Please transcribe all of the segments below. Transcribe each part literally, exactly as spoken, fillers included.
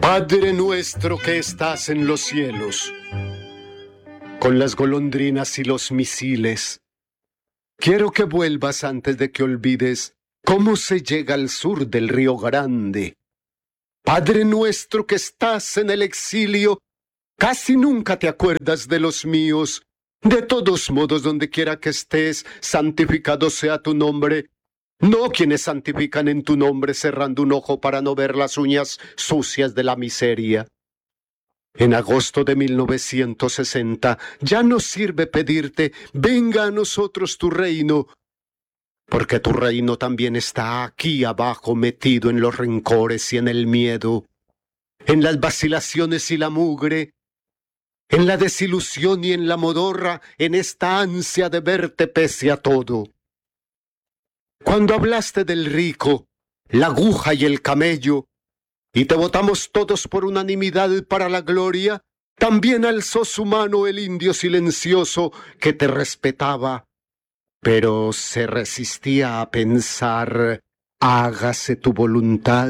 Padre nuestro que estás en los cielos, con las golondrinas y los misiles, quiero que vuelvas antes de que olvides cómo se llega al sur del Río Grande. Padre nuestro que estás en el exilio, casi nunca te acuerdas de los míos. De todos modos, donde quiera que estés, santificado sea tu nombre. No quienes santifican en tu nombre cerrando un ojo para no ver las uñas sucias de la miseria. En agosto de mil novecientos sesenta ya no sirve pedirte, venga a nosotros tu reino, porque tu reino también está aquí abajo metido en los rencores y en el miedo, en las vacilaciones y la mugre, en la desilusión y en la modorra, en esta ansia de verte pese a todo. Cuando hablaste del rico, la aguja y el camello, y te votamos todos por unanimidad para la gloria, también alzó su mano el indio silencioso que te respetaba, pero se resistía a pensar, hágase tu voluntad.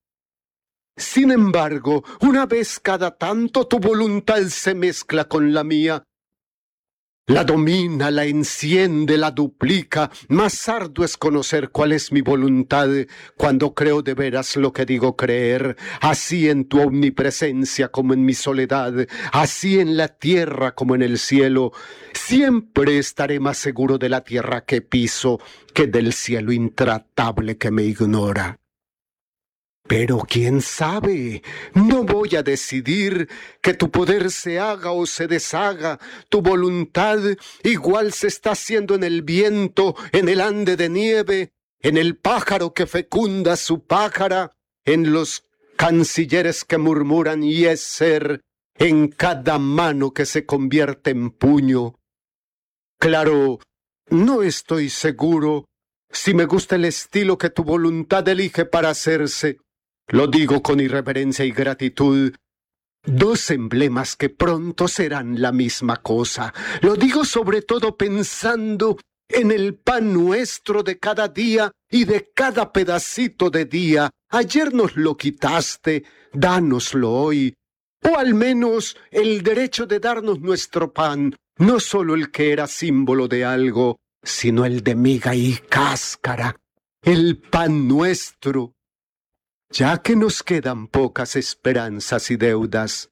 Sin embargo, una vez cada tanto tu voluntad se mezcla con la mía. La domina, la enciende, la duplica. Más arduo es conocer cuál es mi voluntad cuando creo de veras lo que digo creer. Así en tu omnipresencia como en mi soledad, así en la tierra como en el cielo. Siempre estaré más seguro de la tierra que piso que del cielo intratable que me ignora. Pero quién sabe, no voy a decidir que tu poder se haga o se deshaga, tu voluntad igual se está haciendo en el viento, en el ande de nieve, en el pájaro que fecunda su pájara, en los cancilleres que murmuran y es ser, en cada mano que se convierte en puño. Claro, no estoy seguro si me gusta el estilo que tu voluntad elige para hacerse. Lo digo con irreverencia y gratitud, dos emblemas que pronto serán la misma cosa. Lo digo sobre todo pensando en el pan nuestro de cada día y de cada pedacito de día. Ayer nos lo quitaste, dánoslo hoy, o al menos el derecho de darnos nuestro pan, no solo el que era símbolo de algo, sino el de miga y cáscara, el pan nuestro. Ya que nos quedan pocas esperanzas y deudas.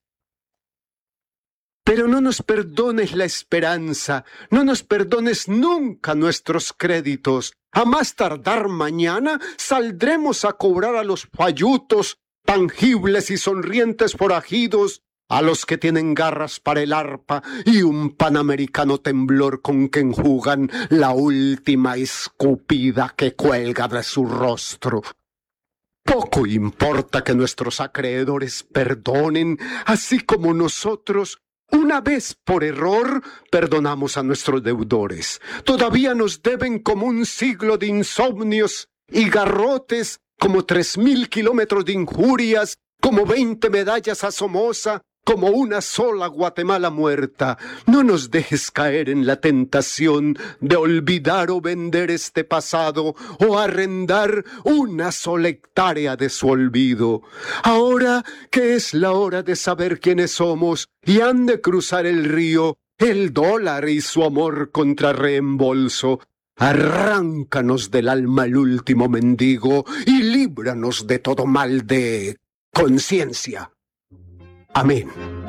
Pero no nos perdones la esperanza, no nos perdones nunca nuestros créditos. A más tardar mañana saldremos a cobrar a los fallutos, tangibles y sonrientes forajidos, a los que tienen garras para el arpa y un panamericano temblor con que enjugan la última escupida que cuelga de su rostro. Poco importa que nuestros acreedores perdonen, así como nosotros, una vez por error, perdonamos a nuestros deudores. Todavía nos deben como un siglo de insomnios y garrotes, como tres mil kilómetros de injurias, como veinte medallas a Somoza, como una sola Guatemala muerta. No nos dejes caer en la tentación de olvidar o vender este pasado o arrendar una sola hectárea de su olvido. Ahora que es la hora de saber quiénes somos y han de cruzar el río, el dólar y su amor contra reembolso, arráncanos del alma el último mendigo y líbranos de todo mal de conciencia. Amén.